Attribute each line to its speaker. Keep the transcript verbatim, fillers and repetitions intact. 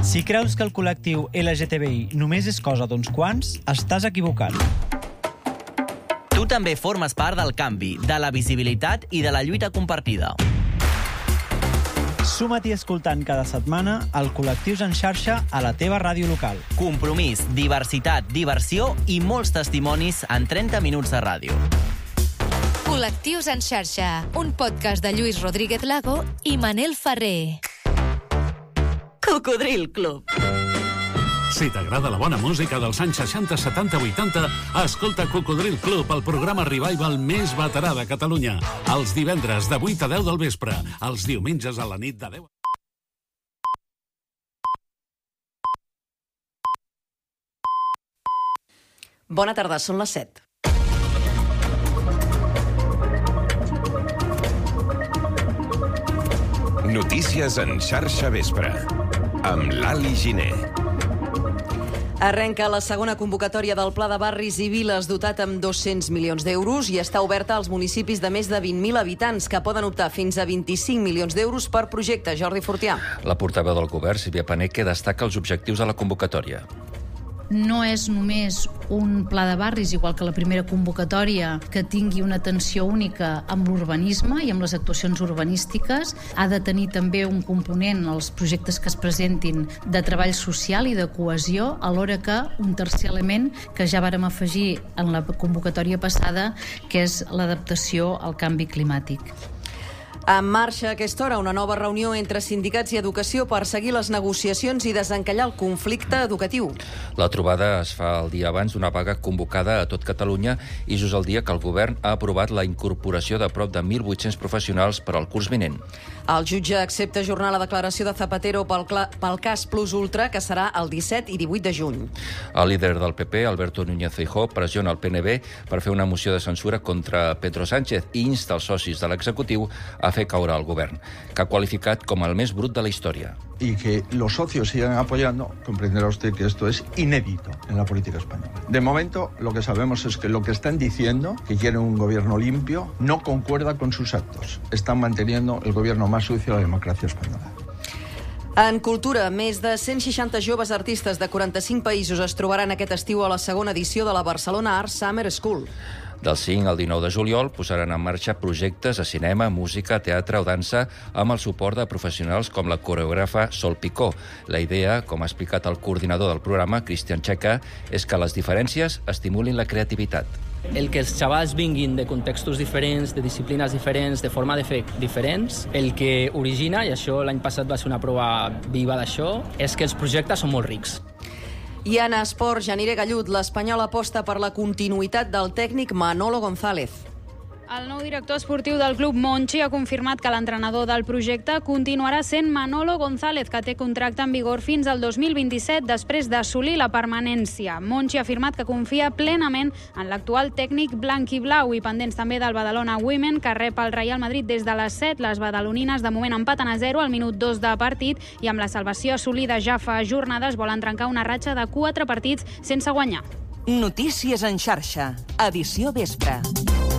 Speaker 1: Si creus que el col·lectiu L G T B I només és cosa d'uns quants, estàs equivocat.
Speaker 2: Tu també formes part del canvi, de la visibilitat i de la lluita compartida.
Speaker 1: Suma't i escoltant cada setmana el Col·lectius en xarxa a la teva ràdio local.
Speaker 2: Compromís, diversitat, diversió i molts testimonis en trenta minuts de ràdio.
Speaker 3: Col·lectius en xarxa, un podcast de Lluís Rodríguez Lago i Manel Ferrer.
Speaker 2: Cocodril Club.
Speaker 4: Si t'agrada la bona música dels anys seixanta, setanta, vuitanta, escolta Cocodril Club, el programa revival més veterà de Catalunya. Els divendres de vuit a deu del vespre, els diumenges a la nit de deu...
Speaker 5: Bona tarda, són les set.
Speaker 6: Notícies en xarxa vespre, amb l'Ali Giner.
Speaker 5: Arrenca la segona convocatòria del Pla de Barris i Viles dotat amb dos-cents milions d'euros i està oberta als municipis de més de vint mil habitants que poden optar fins a vint-i-cinc milions d'euros per projecte. Jordi Fortià.
Speaker 7: La portaveu del govern, Sílvia Paneque, destaca els objectius de la convocatòria.
Speaker 8: No és només un pla de barris, igual que la primera convocatòria, que tingui una atenció única amb l'urbanisme i amb les actuacions urbanístiques. Ha de tenir també un component, els projectes que es presentin, de treball social i de cohesió, alhora que un tercer element que ja vàrem afegir en la convocatòria passada, que és l'adaptació al canvi climàtic.
Speaker 5: En marxa a aquesta hora una nova reunió entre sindicats i educació per seguir les negociacions i desencallar el conflicte educatiu.
Speaker 7: La trobada es fa el dia abans d'una vaga convocada a tot Catalunya i just el dia que el govern ha aprovat la incorporació de prop de mil vuit-cents professionals per al curs vinent.
Speaker 5: El jutge accepta ajornar la declaració de Zapatero pel, pel cas Plus Ultra, que serà el disset i divuit de juny.
Speaker 7: El líder del P P, Alberto Núñez Feijóo, pressiona el P N B per fer una moció de censura contra Pedro Sánchez i insta els socis de l'executiu a fer caure al govern, que ha qualificat com el més brut de la història.
Speaker 9: Y que los socios sigan apoyando, comprenderá usted que esto es inédito en la política española. De momento, lo que sabemos es que lo que están diciendo, que quieren un gobierno limpio, no concuerda con sus actos. Están manteniendo el gobierno más sucio de la democracia española.
Speaker 5: En cultura, més de cent seixanta joves artistes de quaranta-cinc països es trobaran aquest estiu a la segona edició de la Barcelona Art Summer School.
Speaker 7: Del cinc al dinou de juliol posaran en marxa projectes de cinema, música, teatre o dansa amb el suport de professionals com la coreògrafa Sol Picó. La idea, com ha explicat el coordinador del programa, Cristian Checa, és que les diferències estimulin la creativitat.
Speaker 10: El que els xavals vinguin de contextos diferents, de disciplines diferents, de forma de fer diferents, el que origina, i això l'any passat va ser una prova viva d'això, és que els projectes són molt rics.
Speaker 5: I en esports, Janire Gallut, l'Espanyol aposta per la continuïtat del tècnic Manolo González.
Speaker 11: El nou director esportiu del club Monchi ha confirmat que l'entrenador del projecte continuarà sent Manolo González, que té contracte en vigor fins al dos mil vint-i-set després d'assolir la permanència. Monchi ha afirmat que confia plenament en l'actual tècnic blanc i blau i pendents també del Badalona Women, que rep el Real Madrid des de les set. Les badalonines de moment empaten a zero al minut dos de partit i amb la salvació assolida ja fa jornades volen trencar una ratxa de quatre partits sense guanyar.
Speaker 12: Notícies en xarxa, edició vespre.